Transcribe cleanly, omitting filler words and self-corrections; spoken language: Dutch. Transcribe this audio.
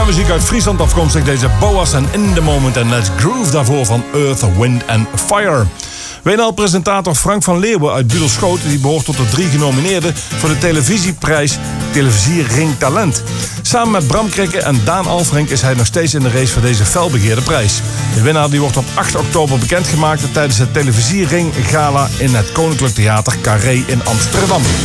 muziek uit Friesland afkomstig. Deze Boas en In The Moment en Let's Groove daarvoor van Earth, Wind and Fire. WNL-presentator Frank van Leeuwen uit Budelschot, die behoort tot de 3 genomineerden voor de televisieprijs Televisiering Talent. Samen met Bram Krikke en Daan Alfrink is hij nog steeds in de race voor deze felbegeerde prijs. De winnaar die wordt op 8 oktober bekendgemaakt tijdens het Televisiering Gala in het Koninklijk Theater Carré in Amsterdam.